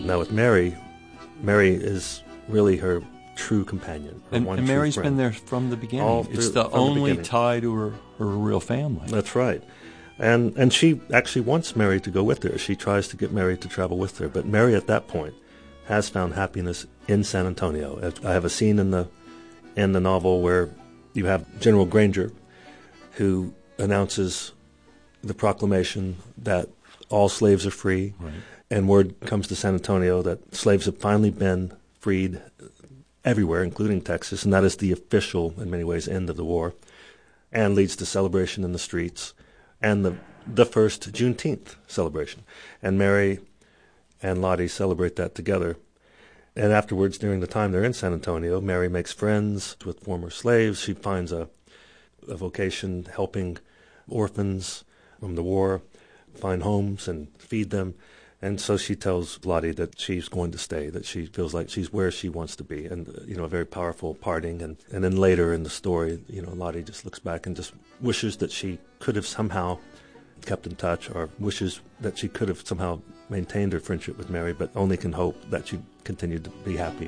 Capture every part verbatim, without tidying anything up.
Now with Mary, Mary is really her true companion. Her and one and true Mary's friend. been there from the beginning. All It's through- the from the only beginning. tie to her, her real family. That's right. And and she actually wants Mary to go with her. She tries to get Mary to travel with her. But Mary at that point has found happiness in San Antonio. I have a scene in the in the novel where you have General Granger, who announces the proclamation that all slaves are free. Right. And word comes to San Antonio that slaves have finally been freed everywhere, including Texas, and that is the official, in many ways, end of the war, and leads to celebration in the streets, and the the first Juneteenth celebration. And Mary and Lottie celebrate that together. And afterwards, during the time they're in San Antonio, Mary makes friends with former slaves. She finds a, a vocation helping orphans from the war find homes and feed them. And so she tells Lottie that she's going to stay, that she feels like she's where she wants to be. And, uh, you know, a very powerful parting. And, and then later in the story, you know, Lottie just looks back and just wishes that she could have somehow kept in touch, or wishes that she could have somehow maintained her friendship with Mary, but only can hope that she continued to be happy.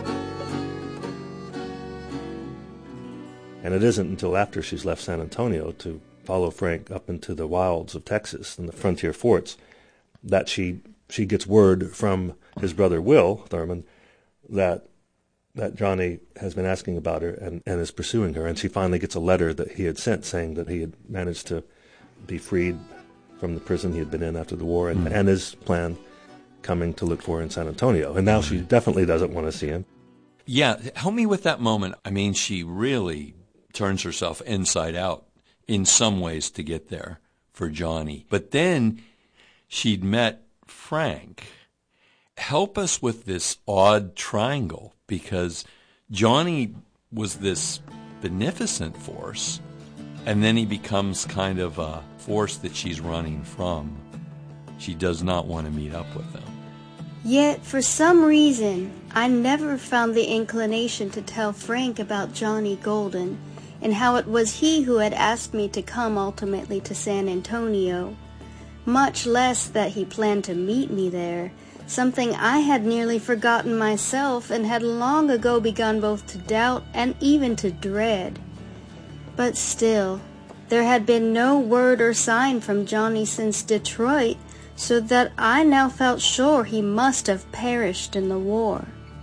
And it isn't until after she's left San Antonio to follow Frank up into the wilds of Texas and the frontier forts that she she gets word from his brother Will Thurman that that Johnny has been asking about her and, and is pursuing her. And she finally gets a letter that he had sent saying that he had managed to be freed from the prison he had been in after the war, and, mm. and his plan coming to look for her in San Antonio. And now she definitely doesn't want to see him. Yeah, help me with that moment. I mean, she really turns herself inside out in some ways to get there for Johnny. But then she'd met Frank. Help us with this odd triangle, because Johnny was this beneficent force, and then he becomes kind of a force that she's running from. She does not want to meet up with him. Yet, for some reason, I never found the inclination to tell Frank about Johnny Golden and how it was he who had asked me to come ultimately to San Antonio, much less that he planned to meet me there, something I had nearly forgotten myself and had long ago begun both to doubt and even to dread. But still, there had been no word or sign from Johnny since Detroit, so that I now felt sure he must have perished in the war.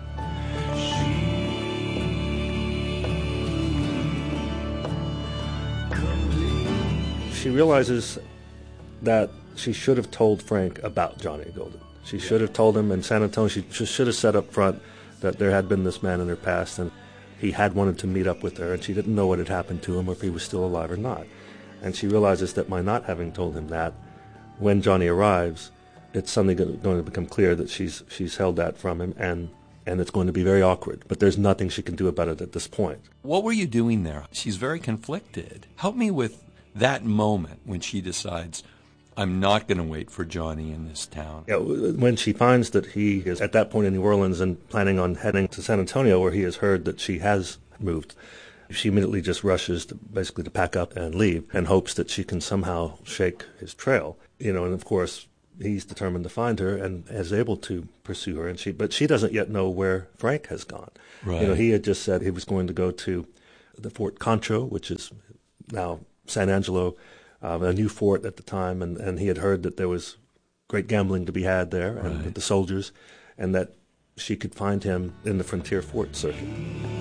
She realizes that she should have told Frank about Johnny Golden. She should have told him in San Antonio. She should have said up front that there had been this man in her past, and he had wanted to meet up with her, and she didn't know what had happened to him or if he was still alive or not. And she realizes that by not having told him that, when Johnny arrives, it's suddenly going to become clear that she's she's held that from him, and, and it's going to be very awkward. But there's nothing she can do about it at this point. What were you doing there? She's very conflicted. Help me with that moment when she decides, I'm not going to wait for Johnny in this town. Yeah, when she finds that he is at that point in New Orleans and planning on heading to San Antonio, where he has heard that she has moved, she immediately just rushes to basically to pack up and leave, and hopes that she can somehow shake his trail. You know, and of course he's determined to find her and is able to pursue her. And she, but she doesn't yet know where Frank has gone. Right. You know, he had just said he was going to go to the Fort Concho, which is now San Angelo. Uh, a new fort at the time, and, and he had heard that there was great gambling to be had there, and right. with the soldiers, and that she could find him in the frontier fort circuit.